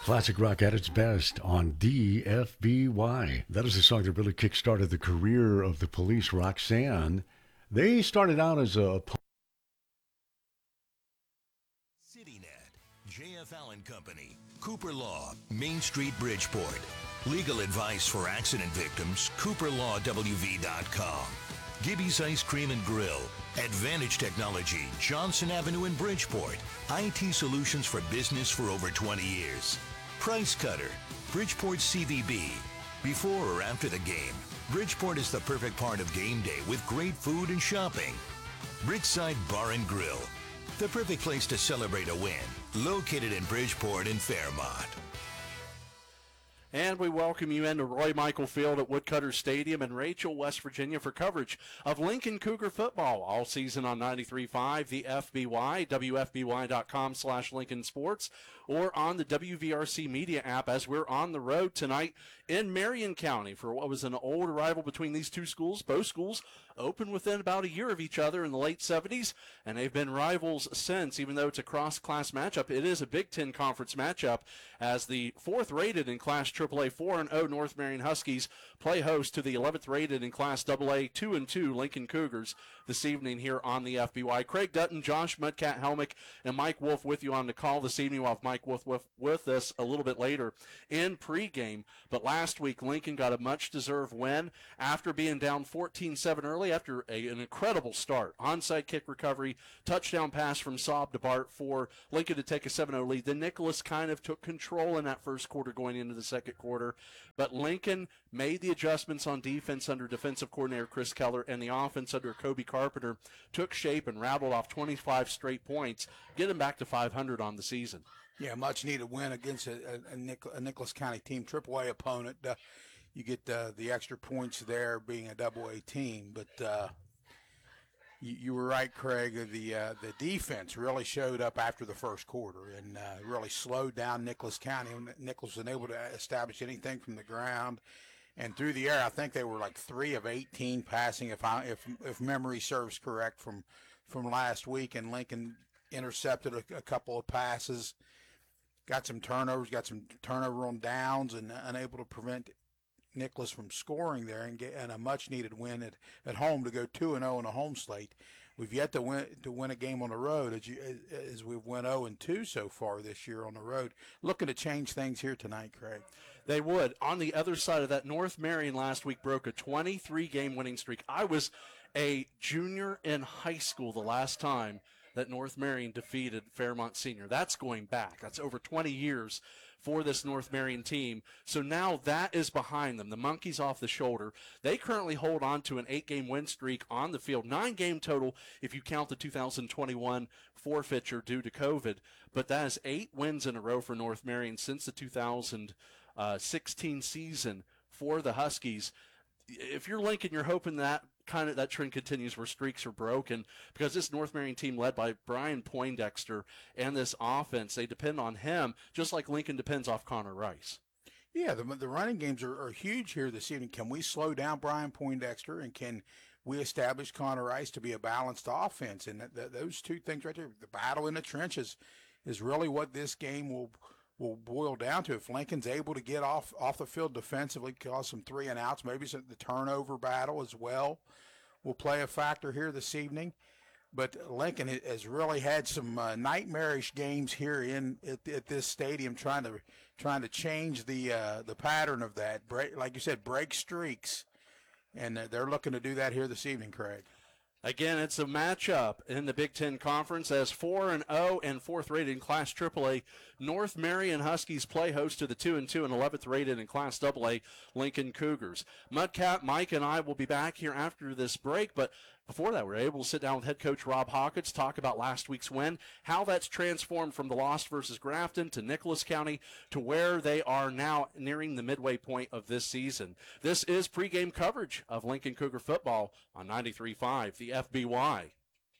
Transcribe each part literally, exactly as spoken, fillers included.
Classic rock at its best on D F B Y. That is a song that really kick-started the career of the Police, Roxanne. They started out as a... CityNet, J F Allen Company, Cooper Law, Main Street, Bridgeport. Legal advice for accident victims, cooper law w v dot com. Gibby's Ice Cream and Grill, Advantage Technology, Johnson Avenue in Bridgeport. I T solutions for business for over twenty years. Price Cutter, Bridgeport C V B. Before or after the game, Bridgeport is the perfect part of game day with great food and shopping. Brickside Bar and Grill, the perfect place to celebrate a win. Located in Bridgeport and Fairmont. And we welcome you into Roy Michael Field at Woodcutter Stadium in Rachel, West Virginia for coverage of Lincoln Cougar football all season on ninety-three point five, the F B Y, W F B Y dot com slash Lincoln Sports, or on the W V R C media app as we're on the road tonight in Marion County for what was an old rival between these two schools. Both schools opened within about a year of each other in the late seventies, and they've been rivals since. Even though it's a cross-class matchup, it is a Big Ten Conference matchup as the fourth-rated in Class triple A four and oh North Marion Huskies play host to the eleventh-rated in Class double A two and two Lincoln Cougars this evening here on the F B Y. Craig Dutton, Josh Mudcat Helmick, and Mike Wolf with you on the call this evening. We'll have Mike Wolf with, with us a little bit later in pregame. But last week, Lincoln got a much-deserved win after being down fourteen seven early after a, an incredible start. Onside kick recovery, touchdown pass from Saab to Bart for Lincoln to take a seven oh lead. Then Nicholas kind of took control in that first quarter going into the second quarter. But Lincoln made the adjustments on defense under defensive coordinator Chris Keller, and the offense under Kobe Carpenter took shape and rattled off twenty-five straight points, getting back to five hundred on the season. Yeah, much needed win against a, a, a, Nic- a Nicholas County team, triple A opponent. Uh, you get uh, the extra points there being a double A team, but uh, you, you were right, Craig. The uh, the defense really showed up after the first quarter and uh, really slowed down Nicholas County. Nicholas wasn't able to establish anything from the ground and through the air. I think they were like three of eighteen passing, if I if if memory serves correct from from last week. And Lincoln intercepted a, a couple of passes. Got some turnovers, got some turnover on downs, and unable to prevent Nicholas from scoring there and get and a much-needed win at, at home to go two and oh on a home slate. We've yet to win to win a game on the road as, you, as we've went oh and two so far this year on the road. Looking to change things here tonight, Craig. They would. On the other side of that, North Marion last week broke a twenty-three game winning streak. I was a junior in high school the last time that North Marion defeated Fairmont Senior. That's going back. That's over twenty years for this North Marion team. So now that is behind them. The monkey's off the shoulder. They currently hold on to an eight-game win streak on the field. Nine-game total if you count the two thousand twenty-one forfeiture due to COVID. But that is eight wins in a row for North Marion since the two thousand sixteen season for the Huskies. If you're Lincoln, you're hoping that kind of that trend continues where streaks are broken, because this North Marion team led by Brian Poindexter and this offense, they depend on him just like Lincoln depends off Connor Rice. Yeah, the, the running games are, are huge here this evening. Can we slow down Brian Poindexter, and can we establish Connor Rice to be a balanced offense? And th- th- those two things right there, the battle in the trenches, is really what this game will will boil down to. If Lincoln's able to get off off the field defensively, cause some three and outs, maybe some, the turnover battle as well will play a factor here this evening. But Lincoln has really had some uh, nightmarish games here in at, at this stadium, trying to trying to change the uh, the pattern of that. Break, like you said, break streaks, and they're looking to do that here this evening, Craig. Again, it's a matchup in the Big Ten Conference as four and oh and fourth rated in Class triple A North Marion Huskies play host to the two and two and eleventh rated in Class double A Lincoln Cougars. Mudcat, Mike, and I will be back here after this break, but before that, we were able to sit down with head coach Rob Hawkins, talk about last week's win, how that's transformed from the loss versus Grafton to Nicholas County to where they are now nearing the midway point of this season. This is pregame coverage of Lincoln Cougar football on ninety-three point five, the F B Y.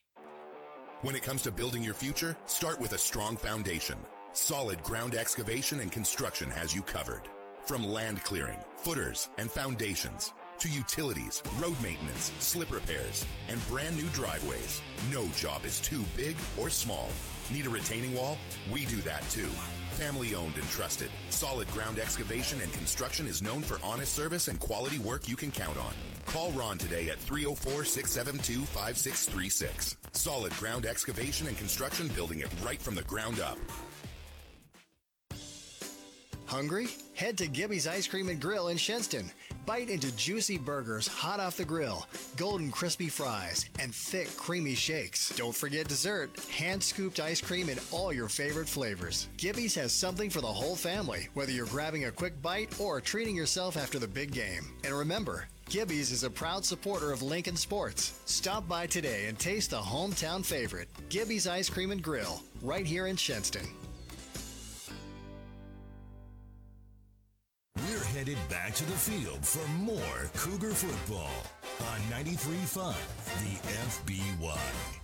When it comes to building your future, start with a strong foundation. Solid ground excavation and construction has you covered. From land clearing, footers, and foundations, to utilities, road maintenance, slip repairs, and brand new driveways. No job is too big or small. Need a retaining wall? We do that too. Family owned and trusted. Solid Ground Excavation and Construction is known for honest service and quality work you can count on. Call Ron today at three oh four, six seven two, five six three six. Solid Ground Excavation and Construction, building it right from the ground up. Hungry? Head to Gibby's Ice Cream and Grill in Shinston. Bite into juicy burgers hot off the grill, golden crispy fries, and thick creamy shakes. Don't forget dessert, hand-scooped ice cream in all your favorite flavors. Gibby's has something for the whole family, whether you're grabbing a quick bite or treating yourself after the big game. And remember, Gibby's is a proud supporter of Lincoln Sports. Stop by today and taste the hometown favorite, Gibby's Ice Cream and Grill, right here in Shinston. We're headed back to the field for more Cougar football on ninety-three point five, the F B Y.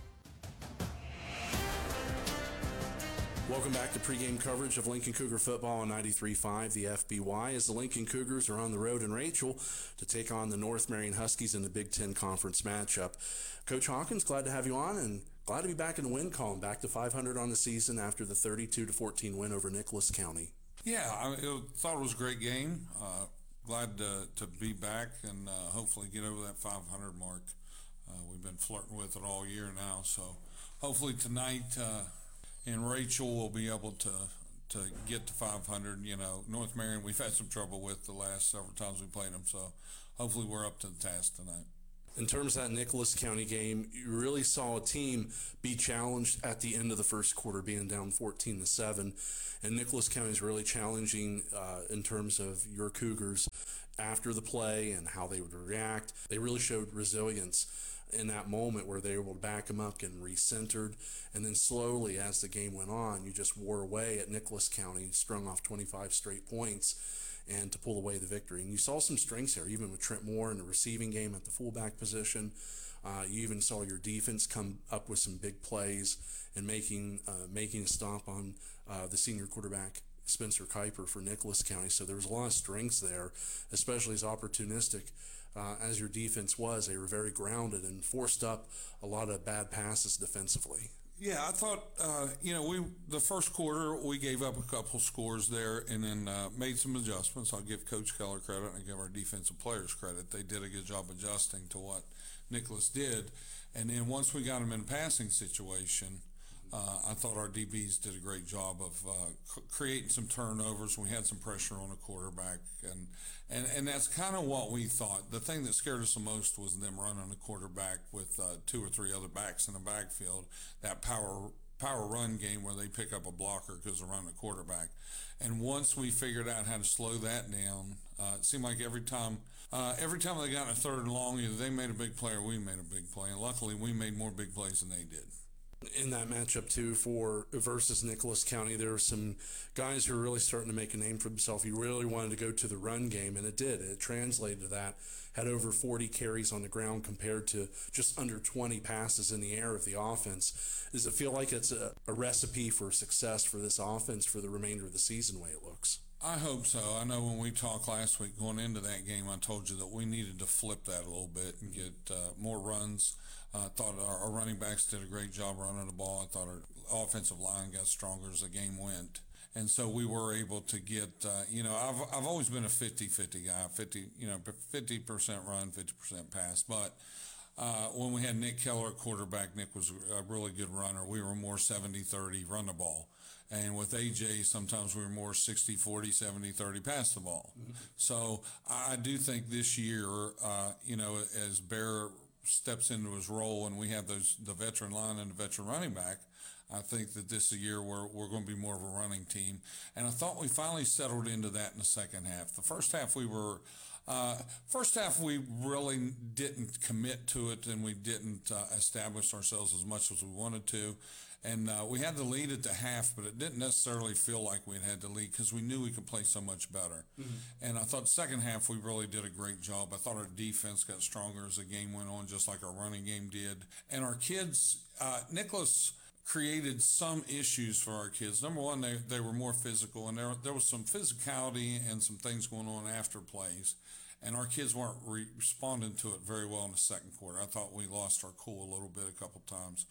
Welcome back to pregame coverage of Lincoln Cougar football on ninety-three point five, the F B Y, as the Lincoln Cougars are on the road in Rachel to take on the North Marion Huskies in the Big Ten Conference matchup. Coach Hawkins, glad to have you on, and glad to be back in the win column, back to five hundred on the season after the thirty-two to fourteen win over Nicholas County. Yeah, I it, thought it was a great game. Uh, glad to, to be back and uh, hopefully get over that five hundred mark. Uh, we've been flirting with it all year now, so hopefully tonight uh, in Rachel we'll be able to to get to five hundred. You know, North Marion we've had some trouble with the last several times we played them, so hopefully we're up to the task tonight. In terms of that Nicholas County game, you really saw a team be challenged at the end of the first quarter, being down fourteen to seven. And Nicholas County is really challenging uh, in terms of your Cougars after the play and how they would react. They really showed resilience in that moment where they were able to back them up, getting recentered. And then slowly, as the game went on, you just wore away at Nicholas County, strung off twenty-five straight points, and to pull away the victory. And you saw some strengths there, even with Trent Moore in the receiving game at the fullback position. Uh, you even saw your defense come up with some big plays and making uh, making a stop on uh, the senior quarterback, Spencer Kuiper, for Nicholas County. So there was a lot of strengths there, especially as opportunistic uh, as your defense was. They were very grounded and forced up a lot of bad passes defensively. Yeah, I thought, uh, you know, we the first quarter we gave up a couple scores there and then uh, made some adjustments. I'll give Coach Keller credit and I give our defensive players credit. They did a good job adjusting to what Nicholas did. And then once we got him in a passing situation, uh, I thought our D Bs did a great job of uh, c- creating some turnovers. We had some pressure on the quarterback, and and, and that's kind of what we thought. The thing that scared us the most was them running the quarterback with uh, two or three other backs in the backfield, that power power run game where they pick up a blocker because they're running the quarterback. And once we figured out how to slow that down, uh, it seemed like every time uh, every time they got in a third and long, either they made a big play or we made a big play. And luckily, we made more big plays than they did. In that matchup too, for versus Nicholas County, there were some guys who were really starting to make a name for themselves. You really wanted to go to the run game, and it did. It translated to that. Had over forty carries on the ground compared to just under twenty passes in the air of the offense. Does it feel like it's a, a recipe for success for this offense for the remainder of the season, way it looks? I hope so. I know when we talked last week going into that game, I told you that we needed to flip that a little bit and get uh, more runs. I uh, thought our, our running backs did a great job running the ball. I thought our offensive line got stronger as the game went. And so we were able to get, uh, you know, I've I've always been a fifty-fifty guy, fifty, you know, fifty percent run, fifty percent pass. But uh, when we had Nick Keller at quarterback, Nick was a really good runner. We were more seventy thirty run the ball. And with A J, sometimes we were more sixty forty, seventy thirty pass the ball. Mm-hmm. So I do think this year, uh, you know, as Bear steps into his role and we have those the veteran line and the veteran running back, I think that this is a year where we're going to be more of a running team. And I thought we finally settled into that in the second half. The first half we were uh, first half we really didn't commit to it, and we didn't uh, establish ourselves as much as we wanted to. And uh, we had the lead at the half, but it didn't necessarily feel like we had the lead because we knew we could play so much better. Mm-hmm. And I thought the second half we really did a great job. I thought our defense got stronger as the game went on, just like our running game did. And our kids, uh, Nicholas created some issues for our kids. Number one, they, they were more physical, and there, there was some physicality and some things going on after plays. And our kids weren't re- responding to it very well in the second quarter. I thought we lost our cool a little bit a couple times.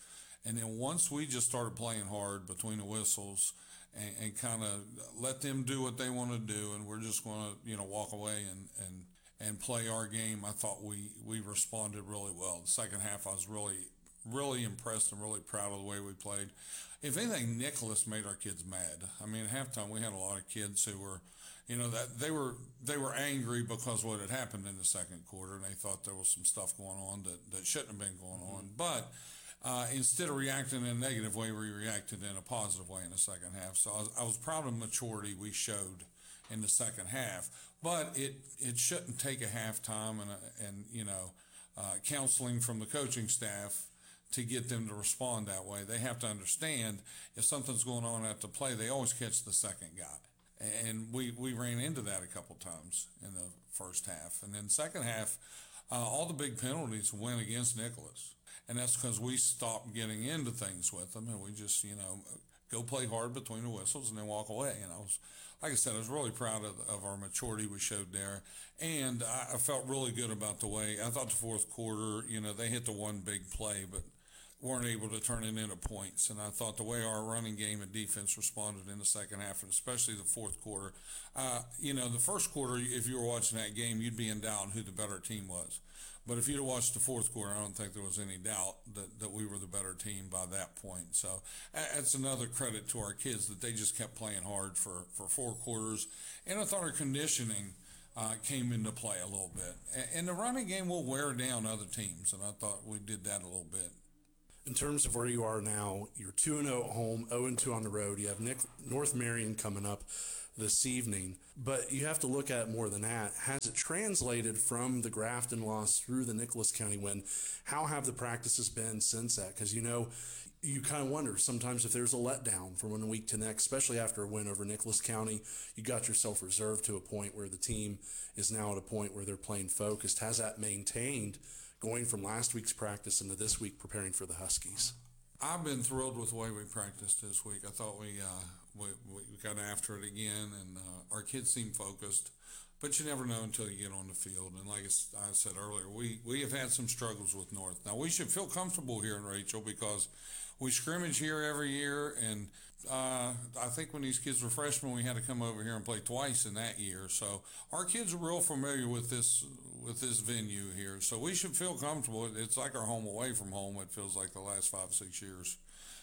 And then once we just started playing hard between the whistles and, and kind of let them do what they want to do, and we're just going to, you know, walk away and, and, and play our game, I thought we, we responded really well. The second half, I was really, really impressed and really proud of the way we played. If anything, Nicholas made our kids mad. I mean, at halftime, we had a lot of kids who were, you know, that they were they were angry because what had happened in the second quarter, and they thought there was some stuff going on that, that shouldn't have been going on. But uh, instead of reacting in a negative way, we reacted in a positive way in the second half. So I was, I was proud of the maturity we showed in the second half. But it it shouldn't take a halftime and a, and you know uh, counseling from the coaching staff to get them to respond that way. They have to understand if something's going on at the play, they always catch the second guy. And we, we ran into that a couple times in the first half. And then second half, uh, all the big penalties went against Nicholas. And that's because we stopped getting into things with them, and we just, you know, go play hard between the whistles and then walk away. And I was, like I said, I was really proud of, of our maturity we showed there. And I, I felt really good about the way, I thought the fourth quarter, you know, they hit the one big play, but weren't able to turn it into points. And I thought the way our running game and defense responded in the second half, and especially the fourth quarter, uh, you know, the first quarter, if you were watching that game, you'd be in doubt who the better team was. But if you'd have watched the fourth quarter, I don't think there was any doubt that, that we were the better team by that point. So that's another credit to our kids that they just kept playing hard for, for four quarters. And I thought our conditioning uh, came into play a little bit. And, and the running game will wear down other teams, and I thought we did that a little bit. In terms of where you are now, you're two and oh at home, oh and two on the road. You have Nick, North Marion coming up this evening. But you have to look at it more than that. Has it translated from the Grafton loss through the Nicholas County win? How have the practices been since that? Because, you know, you kind of wonder sometimes if there's a letdown from one week to next, especially after a win over Nicholas County. You got yourself reserved to a point where the team is now at a point where they're playing focused. Has that maintained going from last week's practice into this week preparing for the Huskies? I've been thrilled with the way we practiced this week. I thought we uh, we, we got after it again, and uh, our kids seem focused. But you never know until you get on the field. And like I said earlier, we, we have had some struggles with North. Now, we should feel comfortable here in Rachel because we scrimmage here every year, and uh, I think when these kids were freshmen, we had to come over here and play twice in that year. So our kids are real familiar with this with this venue here. So we should feel comfortable. It's like our home away from home. It feels like the last five, six years.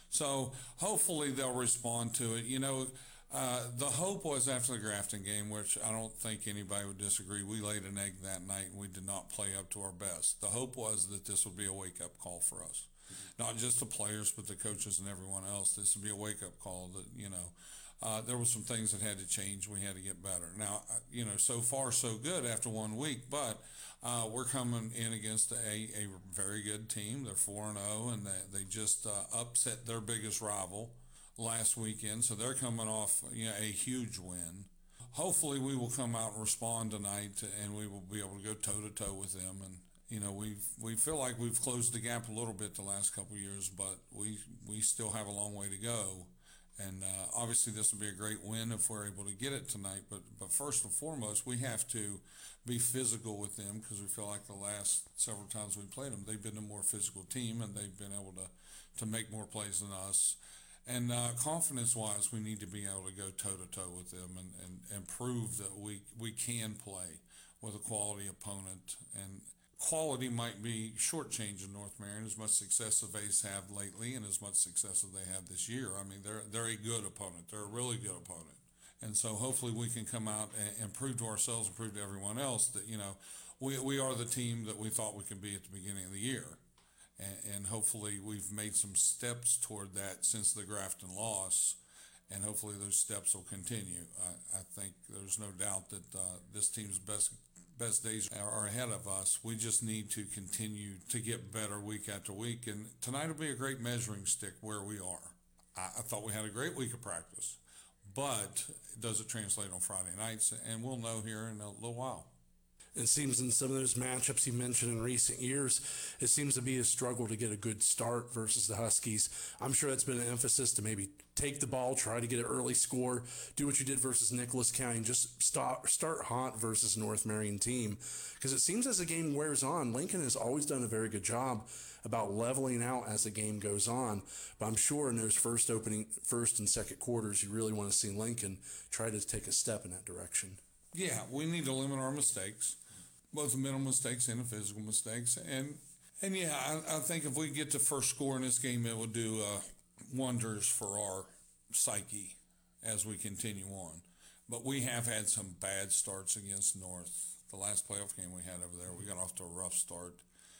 So hopefully they'll respond to it. You know, uh, the hope was after the Grafton game, which I don't think anybody would disagree, we laid an egg that night and we did not play up to our best. The hope was that this would be a wake-up call for us. Not just the players, but the coaches and everyone else. This would be a wake-up call that, you know, uh, there were some things that had to change. We had to get better. Now, you know, so far so good after one week, but uh, we're coming in against a, a very good team. They're four and oh, and they, they just uh, upset their biggest rival last weekend, so they're coming off, you know, a huge win. Hopefully we will come out and respond tonight, and we will be able to go toe-to-toe with them. And you know, we we feel like we've closed the gap a little bit the last couple of years, but we we still have a long way to go. And uh, obviously, this will be a great win if we're able to get it tonight. But but first and foremost, we have to be physical with them because we feel like the last several times we played them, they've been a more physical team and they've been able to to make more plays than us. And uh, confidence-wise, we need to be able to go toe-to-toe with them and, and, and prove that we we can play with a quality opponent. And quality might be shortchanging North Marion as much success as they have lately and as much success as they have this year. I mean, they're they're a good opponent. They're a really good opponent. And so hopefully we can come out and, and prove to ourselves and prove to everyone else that, you know, we, we are the team that we thought we could be at the beginning of the year. And, and hopefully we've made some steps toward that since the Grafton loss. And hopefully those steps will continue. I, I think there's no doubt that uh, this team's best best days are ahead of us. We just need to continue to get better week after week. And tonight will be a great measuring stick where we are. I, I thought we had a great week of practice, but does it translate on Friday nights? And we'll know here in a little while. It seems in some of those matchups you mentioned in recent years, it seems to be a struggle to get a good start versus the Huskies. I'm sure that's been an emphasis to maybe take the ball, try to get an early score, do what you did versus Nicholas County, and just start, start hot versus North Marion team. Because it seems as the game wears on, Lincoln has always done a very good job about leveling out as the game goes on. But I'm sure in those first opening, first and second quarters, you really want to see Lincoln try to take a step in that direction. Yeah, we need to limit our mistakes, both the mental mistakes and the physical mistakes. And and yeah, I, I think if we get the first score in this game, it will do uh, wonders for our psyche as we continue on. But we have had some bad starts against North. The last playoff game we had over there, we got off to a rough start.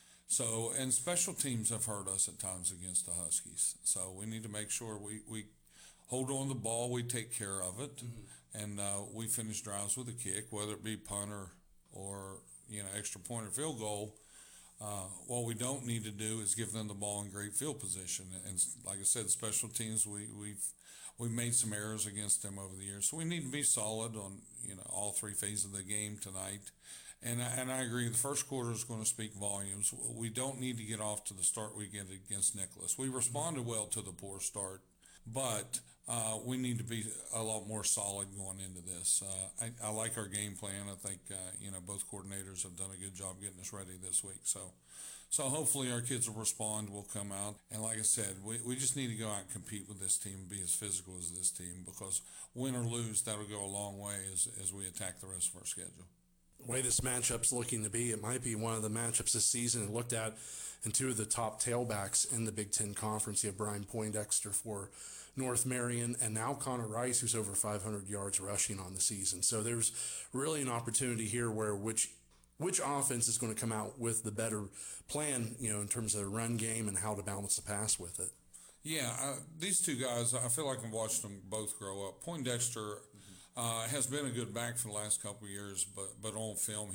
So, and special teams have hurt us at times against the Huskies. So we need to make sure we, we hold on the ball, we take care of it, mm-hmm. and uh, we finish drives with a kick, whether it be punter or you know, extra point or field goal. Uh, what we don't need to do is give them the ball in great field position. And like I said, special teams, we, we've we've made some errors against them over the years. So we need to be solid on you know all three phases of the game tonight. And I, and I agree, the first quarter is going to speak volumes. We don't need to get off to the start we get against Nicholas. We responded well to the poor start, but uh, we need to be a lot more solid going into this. Uh, I, I like our game plan. I think uh, you know both coordinators have done a good job getting us ready this week. So, so hopefully our kids will respond. We'll come out, and like I said, we, we just need to go out and compete with this team and be as physical as this team, because win or lose, that'll go a long way as as we attack the rest of our schedule. The way this matchup's looking to be, it might be one of the matchups this season and looked at in two of the top tailbacks in the Big Ten Conference. You have Brian Poindexter for North Marion, and now Connor Rice, who's over five hundred yards rushing on the season. So there's really an opportunity here where which which offense is going to come out with the better plan, you know, in terms of the run game and how to balance the pass with it. Yeah, uh, these two guys, I feel like I've watched them both grow up. Poindexter uh, has been a good back for the last couple of years, but but on film,